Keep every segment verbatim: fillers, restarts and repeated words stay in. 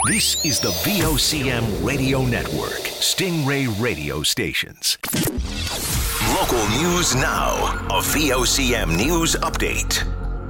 This is the V O C M Radio Network, Stingray Radio Stations. Local news now. A V O C M News Update.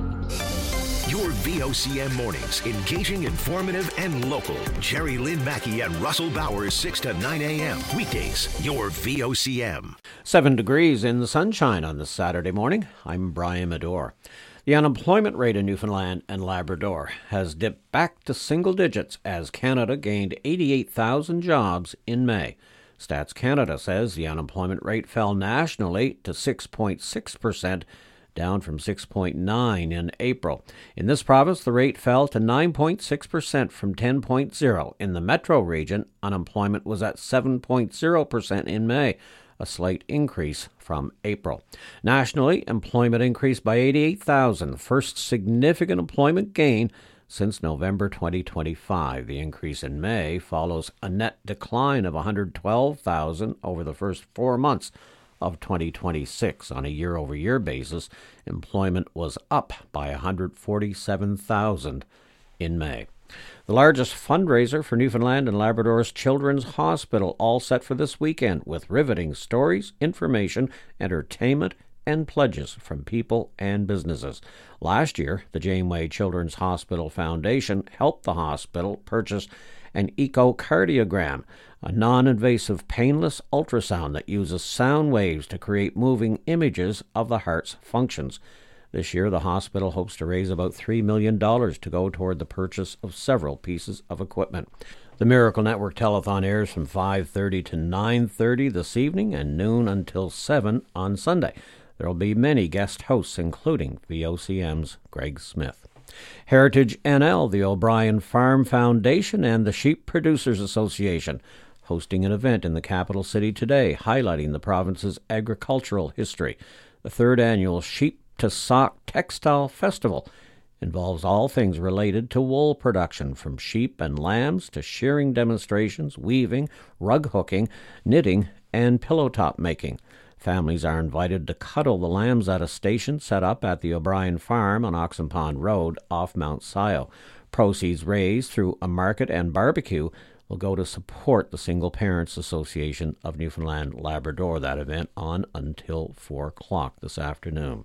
Your V O C M mornings, engaging, informative, and local. Jerry Lynn Mackey and Russell Bowers, six to nine a.m. Weekdays, your V O C M. Seven degrees in the sunshine on this Saturday morning. I'm Brian Medore. The unemployment rate in Newfoundland and Labrador has dipped back to single digits as Canada gained eighty-eight thousand jobs in May. Stats Canada says the unemployment rate fell nationally to six point six percent, down from six point nine in April. In this province, the rate fell to nine point six percent from ten point zero. In the metro region, unemployment was at seven point zero percent in May, a slight increase from April. Nationally, employment increased by eighty-eight thousand, the first significant employment gain since November twenty twenty-five. The increase in May follows a net decline of one hundred twelve thousand over the first four months of twenty twenty-six. On a year-over-year basis, employment was up by one hundred forty-seven thousand in May. The largest fundraiser for Newfoundland and Labrador's Children's Hospital, all set for this weekend, with riveting stories, information, entertainment, and pledges from people and businesses. Last year, the Janeway Children's Hospital Foundation helped the hospital purchase an echocardiogram, a non-invasive painless ultrasound that uses sound waves to create moving images of the heart's functions. This year, the hospital hopes to raise about three million dollars to go toward the purchase of several pieces of equipment. The Miracle Network Telethon airs from five thirty to nine thirty this evening and noon until seven on Sunday. There will be many guest hosts, including V O C M's Greg Smith. Heritage N L, the O'Brien Farm Foundation, and the Sheep Producers Association hosting an event in the capital city today highlighting the province's agricultural history. The third annual Sheep to Sock Textile Festival involves all things related to wool production, from sheep and lambs to shearing demonstrations, weaving, rug hooking, knitting, and pillow top making. Families are invited to cuddle the lambs at a station set up at the O'Brien Farm on Oxen Pond Road off Mount Scio. Proceeds raised through a market and barbecue will go to support the Single Parents Association of Newfoundland Labrador. That event on until four o'clock this afternoon.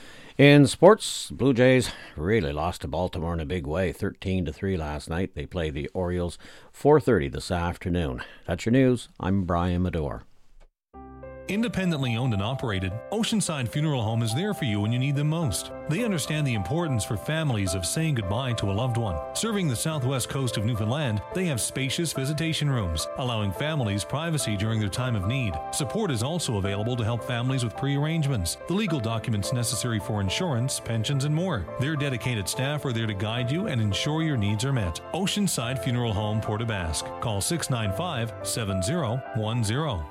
In sports, Blue Jays really lost to Baltimore in a big way, thirteen to three last night. They play the Orioles four thirty this afternoon. That's your news. I'm Brian Medore. Independently owned and operated, Oceanside Funeral Home is there for you when you need them most. They understand the importance for families of saying goodbye to a loved one. Serving the southwest coast of Newfoundland, they have spacious visitation rooms, allowing families privacy during their time of need. Support is also available to help families with pre-arrangements, the legal documents necessary for insurance, pensions, and more. Their dedicated staff are there to guide you and ensure your needs are met. Oceanside Funeral Home, Port aux Basques. Call six nine five, seven zero one zero.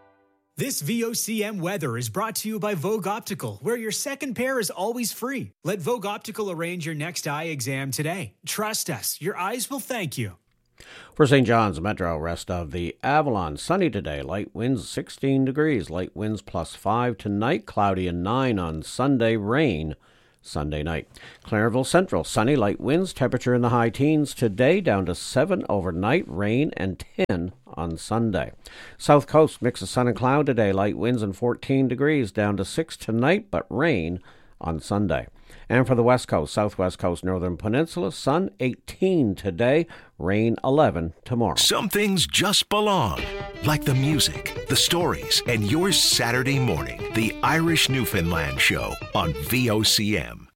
This V O C M weather is brought to you by Vogue Optical, where your second pair is always free. Let Vogue Optical arrange your next eye exam today. Trust us, your eyes will thank you. For Saint John's Metro, rest of the Avalon, sunny today, light winds sixteen degrees, light winds plus five tonight, cloudy and nine on Sunday, rain Sunday night. Clarenville Central, sunny, light winds, temperature in the high teens today, down to seven overnight, rain and ten on Sunday. South Coast, mix of sun and cloud today, light winds and fourteen degrees, down to six tonight, but rain on Sunday. And for the West Coast, Southwest Coast, Northern Peninsula, sun eighteen today, rain eleven tomorrow. Some things just belong, like the music, the stories, and your Saturday morning. The Irish Newfoundland Show on V O C M.